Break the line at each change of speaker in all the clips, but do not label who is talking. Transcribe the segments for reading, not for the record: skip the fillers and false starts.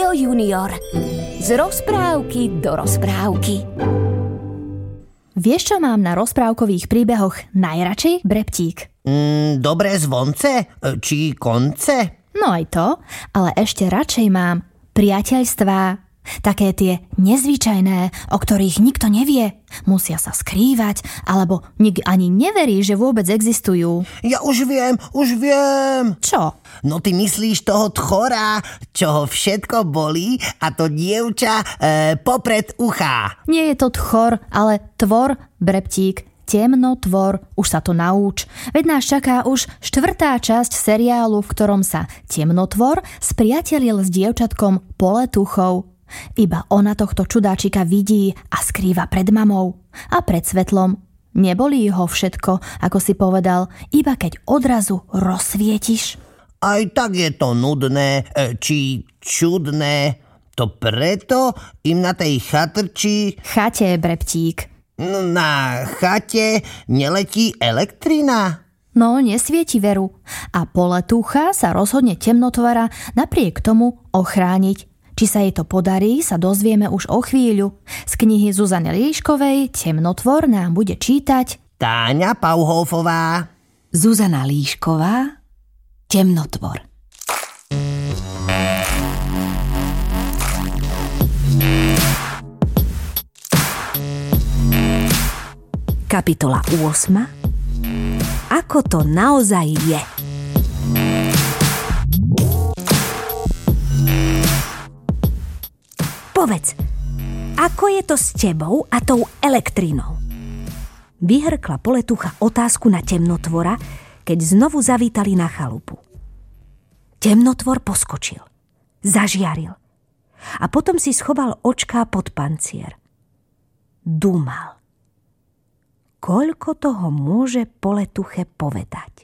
Rádio Junior. Z rozprávky do rozprávky.
Vieš, čo mám na rozprávkových príbehoch najradšej, Breptík?
Dobré zvonce? Či konce?
No aj to, ale ešte radšej mám priateľstvá. Také tie nezvyčajné, o ktorých nikto nevie. Musia sa skrývať, alebo nik ani neverí, že vôbec existujú.
Ja už viem.
Čo?
No ty myslíš toho tchora, čo ho všetko bolí a to dievča popred ucha.
Nie je to tchor, ale tvor, Breptík. Temnotvor, už sa to nauč. Veď nás čaká už 4. časť seriálu, v ktorom sa temnotvor spriatelil s dievčatkom Poletuchou. Iba ona tohto čudáčika vidí a skrýva pred mamou a pred svetlom. Nebolí ho všetko, ako si povedal, iba keď odrazu rozsvietiš.
Aj tak je to nudné, či čudné. To preto im na tej
chate, Breptík.
Na chate neletí elektrina?
No, nesvieti veru. A Poletucha sa rozhodne temnotvara napriek tomu ochrániť. Či sa jej to podarí, sa dozvieme už o chvíľu. Z knihy Zuzany Líškovej Temnotvor nám bude čítať
Táňa Pauhofová.
Zuzana Líšková Temnotvor. Kapitola 8. Ako to naozaj je. Povedz, ako je to s tebou a tou elektrinou? Vyhrkla Poletucha otázku na temnotvora, keď znovu zavítali na chalupu. Temnotvor poskočil, zažiaril a potom si schoval očká pod pancier. Dúmal. Koľko toho môže Poletuche povedať?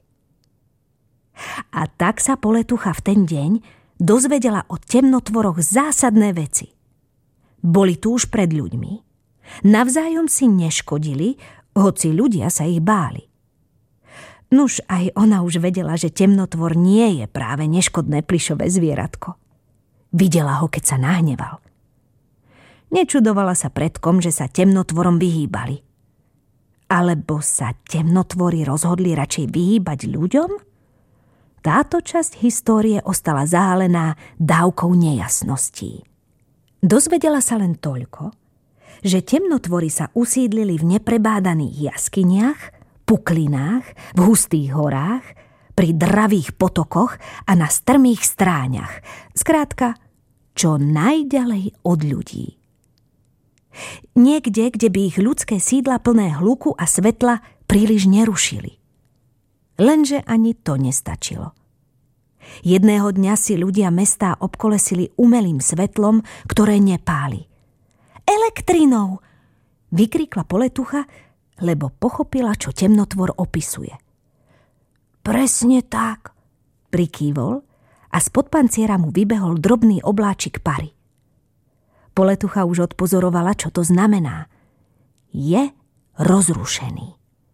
A tak sa Poletucha v ten deň dozvedela o temnotvoroch zásadné veci. Boli tu už pred ľuďmi. Navzájom si neškodili, hoci ľudia sa ich báli. Nuž aj ona už vedela, že temnotvor nie je práve neškodné plyšové zvieratko. Videla ho, keď sa nahneval. Nečudovala sa predkom, že sa temnotvorom vyhýbali. Alebo sa temnotvori rozhodli radšej vyhýbať ľuďom? Táto časť histórie ostala zahalená dávkou nejasností. Dozvedela sa len toľko, že temnotvory sa usídlili v neprebádaných jaskyniach, puklinách, v hustých horách, pri dravých potokoch a na strmých stráňach. Skrátka, čo najďalej od ľudí. Niekde, kde by ich ľudské sídla plné hluku a svetla príliš nerušili. Lenže ani to nestačilo. Jedného dňa si ľudia mestá obkolesili umelým svetlom, ktoré nepáli. Elektrinou! Vykríkla Poletucha, lebo pochopila, čo temnotvor opisuje. Presne tak, prikývol a spod panciera mu vybehol drobný obláčik pary. Poletucha už odpozorovala, čo to znamená. Je rozrušený.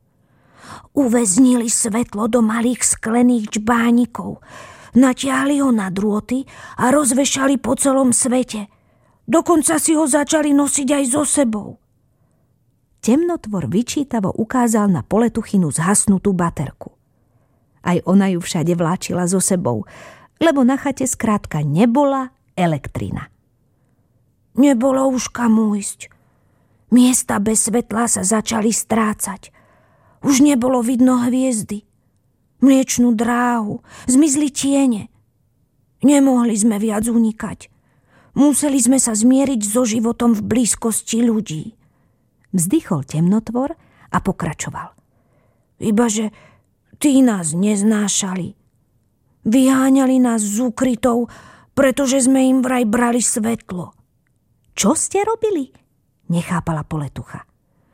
Uväznili svetlo do malých sklených čbánikov, natiahli ho na drôty a rozvešali po celom svete. Dokonca si ho začali nosiť aj so sebou. Temnotvor vyčítavo ukázal na Poletuchinu zhasnutú baterku. Aj ona ju všade vláčila so sebou, lebo na chate skrátka nebola elektrina. Nebolo už kam ísť. Miesta bez svetla sa začali strácať. Už nebolo vidno hviezdy. Mliečnú dráhu, zmizli tiene. Nemohli sme viac unikať. Museli sme sa zmieriť so životom v blízkosti ľudí. Vzdychol temnotvor a pokračoval. Ibaže tí nás neznášali. Vyháňali nás z úkrytov, pretože sme im vraj brali svetlo. Čo ste robili? Nechápala Poletucha.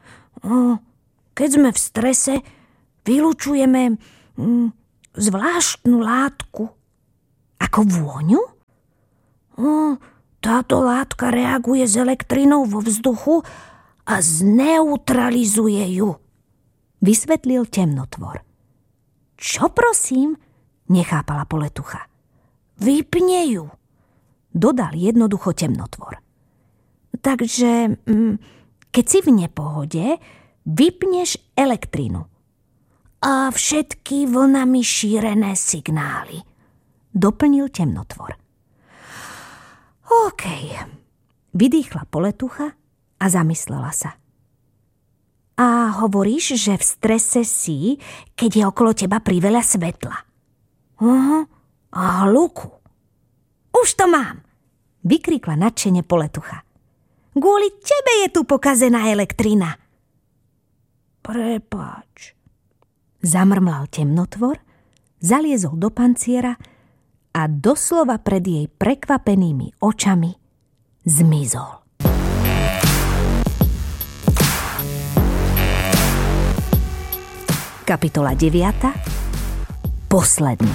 Keď sme v strese, vylučujeme zvláštnu látku. Ako vôňu? Táto látka reaguje s elektrinou vo vzduchu a zneutralizuje ju, vysvetlil temnotvor. Čo prosím? Nechápala Poletucha. Vypne ju. dodal jednoducho temnotvor. Takže, keď si v nepohode, vypneš elektrínu a všetky vlnami šírené signály, doplnil temnotvor. OK, vydýchla poletucha a zamyslela sa. A hovoríš, že v strese si, keď je okolo teba priveľa svetla. A hluku. Už to mám, vykríkla nadšene poletucha. Kvôli tebe je tu pokazená elektrina. Prepáč. Zamrmlal temnotvor, zaliezol do panciera a doslova pred jej prekvapenými očami zmizol. Kapitola 9. Posledný.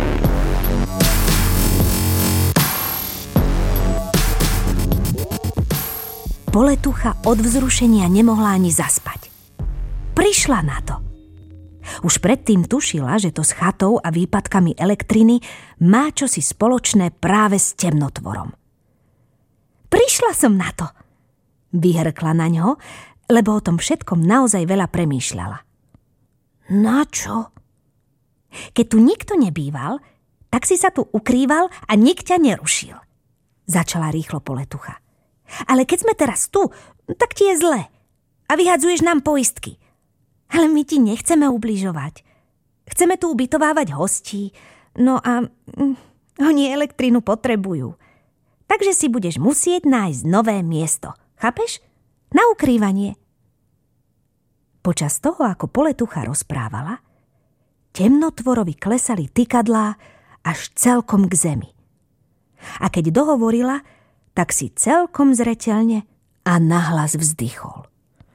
Poletucha od vzrušenia nemohla ani zaspať. Prišla na to. Už predtým tušila, že to s chatou a výpadkami elektriny má čosi spoločné práve s temnotvorom. Prišla som na to, vyhrkla na ňo, lebo o tom všetkom naozaj veľa premýšľala. Na čo? Keď tu nikto nebýval, tak si sa tu ukrýval a nik ťa nerušil. Začala rýchlo poletucha. Ale keď sme teraz tu, tak ti je zle. A vyhadzuješ nám poistky. Ale my ti nechceme ubližovať. Chceme tu ubytovávať hostí. No a oni elektrínu potrebujú. Takže si budeš musieť nájsť nové miesto. Chápeš? Na ukrývanie. Počas toho, ako poletucha rozprávala, temnotvorovi klesali tykadlá až celkom k zemi. A keď dohovorila, tak si celkom zreteľne a nahlas vzdychol.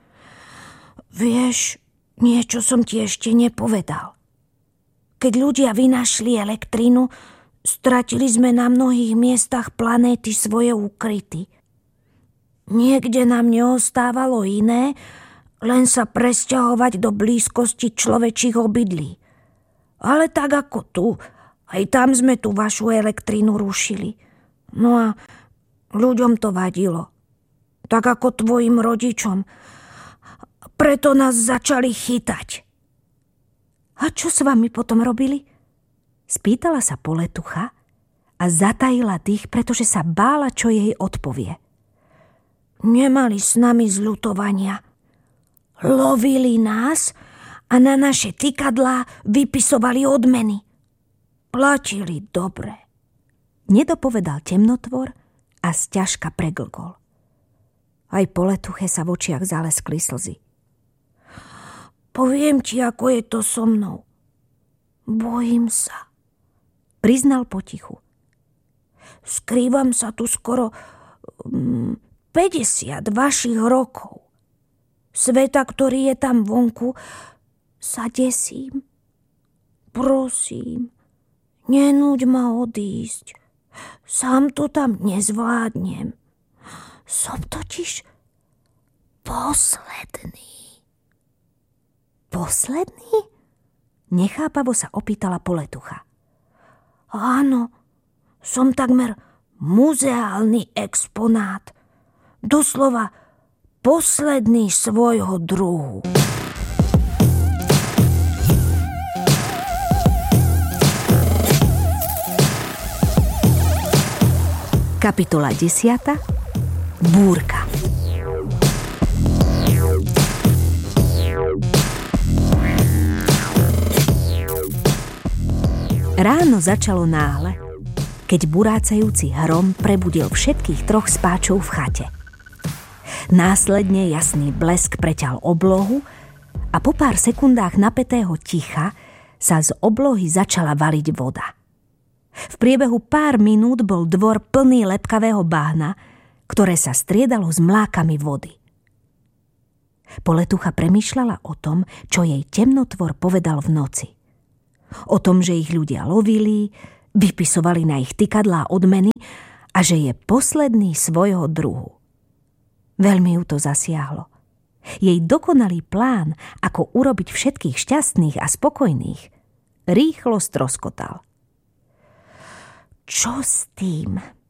Vieš, niečo som ti ešte nepovedal. Keď ľudia vynašli elektrínu, stratili sme na mnohých miestach planéty svoje ukryty. Niekde nám neostávalo iné, len sa presťahovať do blízkosti človečích obydlí. Ale tak ako tu, aj tam sme tú vašu elektrínu rušili. No a ľuďom to vadilo. Tak ako tvojim rodičom. Preto nás začali chytať. A čo s vami potom robili? Spýtala sa poletucha a zatajila dých, pretože sa bála, čo jej odpovie. Nemali s nami zľutovania. Lovili nás a na naše tykadlá vypisovali odmeny. Platili dobre. Nedopovedal temnotvor a sťažka preglkol. Aj poletuche sa v očiach zaleskli slzy. Poviem ti, ako je to so mnou. Bojím sa, priznal potichu. Skrývam sa tu skoro 50 vašich rokov. Sveta, ktorý je tam vonku, sa desím. Prosím, nenúď ma odísť. Sám to tam nezvládnem. Som totiž posledný. Posledný? Nechápavo sa opýtala poletucha. Áno, som takmer muzeálny exponát. Doslova posledný svojho druhu. Kapitola 10. Búrka. Ráno začalo náhle, keď burácajúci hrom prebudil všetkých troch spáčov v chate. Následne jasný blesk preťal oblohu a po pár sekundách napätého ticha sa z oblohy začala valiť voda. V priebehu pár minút bol dvor plný lepkavého bahna, ktoré sa striedalo s mlákami vody. Poletucha premýšľala o tom, čo jej temnotvor povedal v noci. O tom, že ich ľudia lovili, vypisovali na ich tykadlá odmeny a že je posledný svojho druhu. Veľmi ju to zasiahlo. Jej dokonalý plán, ako urobiť všetkých šťastných a spokojných, rýchlo stroskotal. Čo s tým?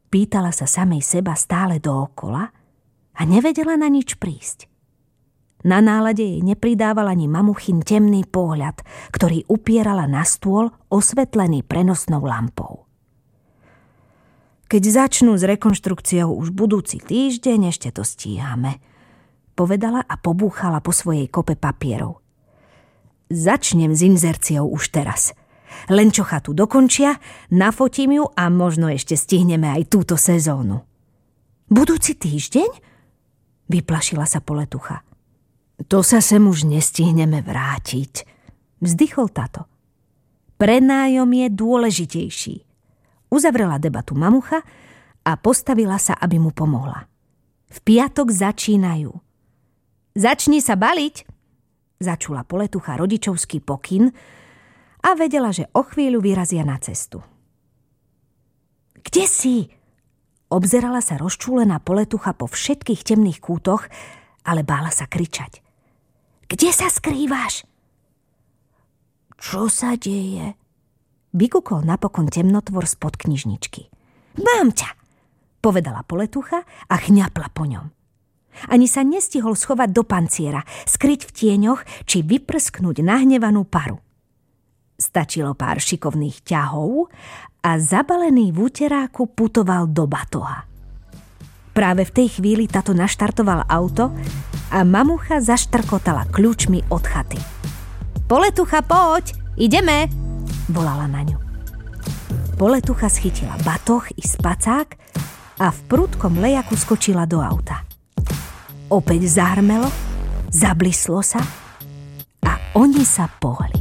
Pýtala sa samej seba stále dookola a nevedela na nič prísť. Na nálade jej nepridával ani mamuchin temný pohľad, ktorý upierala na stôl osvetlený prenosnou lampou. Keď začnú s rekonštrukciou už budúci týždeň, ešte to stíhame, povedala a pobúchala po svojej kope papierov. Začnem s inzerciou už teraz. Len čo chatu dokončia, nafotím ju a možno ešte stihneme aj túto sezónu. Budúci týždeň? Vyplašila sa Poletucha. To sa sem už nestihneme vrátiť, vzdychol tato. Prenájom je dôležitejší. Uzavrela debatu mamucha a postavila sa, aby mu pomohla. V piatok začínajú. Začni sa baliť, začula Poletucha rodičovský pokyn a vedela, že o chvíľu vyrazia na cestu. Kde si? Obzerala sa rozčúlená Poletucha po všetkých temných kútoch, ale bála sa kričať. Kde sa skrývaš? Čo sa deje? Vykúkol napokon temnotvor spod knižničky. Mám ťa, povedala Poletucha a chňapla po ňom. Ani sa nestihol schovať do panciera, skryť v tieňoch či vyprsknúť nahnevanú paru. Stačilo pár šikovných ťahov a zabalený v úteráku putoval do batoha. Práve v tej chvíli tato naštartoval auto a mamucha zaštrkotala kľúčmi od chaty. Poletucha, poď, ideme, volala na ňu. Poletucha schytila batoh i spacák a v prudkom lejaku skočila do auta. Opäť zahrmelo, zablislo sa a oni sa pohli.